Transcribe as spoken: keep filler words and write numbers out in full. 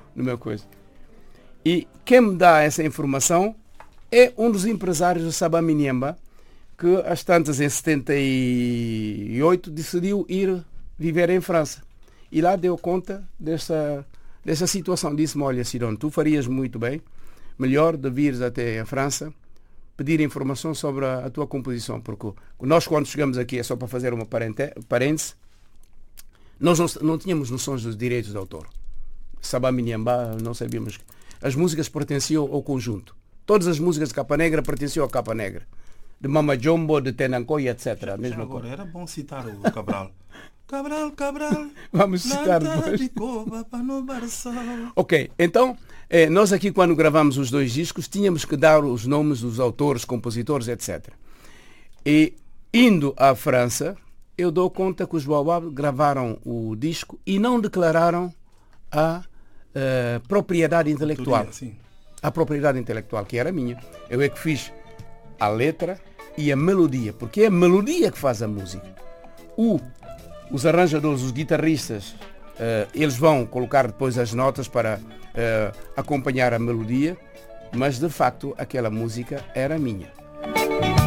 no meu coisa. E quem me dá essa informação é um dos empresários do Saba Miniamba, que às tantas, em setenta e oito, decidiu ir viver em França. E lá deu conta dessa, dessa situação. Disse-me, olha, Sidon, tu farias muito bem, melhor de vires até a França, pedir informação sobre a, a tua composição, porque nós, quando chegamos aqui, é só para fazer uma parêntese, nós não, não tínhamos noções dos direitos de autor. Saba Miniamba, não sabíamos. As músicas pertenciam ao conjunto. Todas as músicas de Capa Negra pertenciam à Capa Negra. De Mama Jumbo, de Tenancoi, etcétera. A mesma agora, coisa. era bom citar o Cabral. Cabral, Cabral. Vamos citar depois. Ok, então, eh, nós aqui quando gravamos os dois discos tínhamos que dar os nomes dos autores, compositores, etcétera. E indo à França, eu dou conta que os Baobab gravaram o disco e não declararam a uh, propriedade intelectual. Autoria, a propriedade intelectual, que era minha. Eu é que fiz a letra e a melodia, porque é a melodia que faz a música. O Os arranjadores, os guitarristas, uh, eles vão colocar depois as notas para uh, acompanhar a melodia, mas de facto aquela música era minha.